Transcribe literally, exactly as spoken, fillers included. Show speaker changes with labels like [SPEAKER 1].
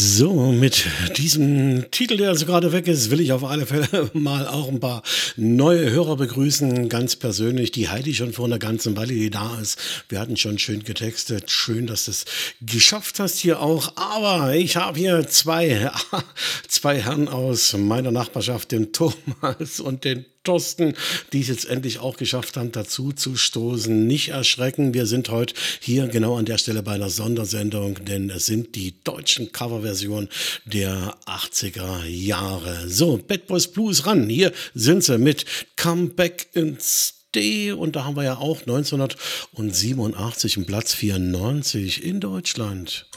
[SPEAKER 1] So, mit diesem Titel, der also gerade weg ist, will ich auf alle Fälle mal auch ein paar neue Hörer begrüßen, ganz persönlich. Die Heidi schon vor einer ganzen Weile, die da ist. Wir hatten schon schön getextet. Schön, dass du es geschafft hast hier auch. Aber ich habe hier zwei, zwei Herren aus meiner Nachbarschaft, den Thomas und den Thorsten, die es jetzt endlich auch geschafft haben, dazu zu stoßen. Nicht erschrecken, wir sind heute hier genau an der Stelle bei einer Sondersendung, denn es sind die deutschen Coverversionen der achtziger Jahre. So, Bad Boys Blues ran, hier sind sie mit Come Back ins D und da haben wir ja auch neunzehnhundertsiebenundachtzig einen Platz vierundneunzig in Deutschland.